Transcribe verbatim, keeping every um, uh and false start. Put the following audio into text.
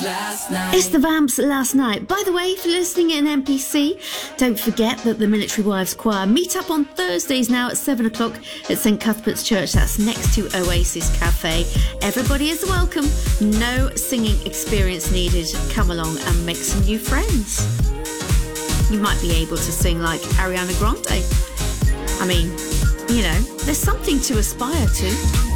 It's the Vamps Last Night. By the way, if you're listening in N P C, don't forget that the Military Wives Choir meet up on Thursdays now at seven o'clock at St Cuthbert's Church. That's next to Oasis Cafe. Everybody is welcome. No singing experience needed. Come along and make some new friends. You might be able to sing like Ariana Grande. I mean, you know, there's something to aspire to.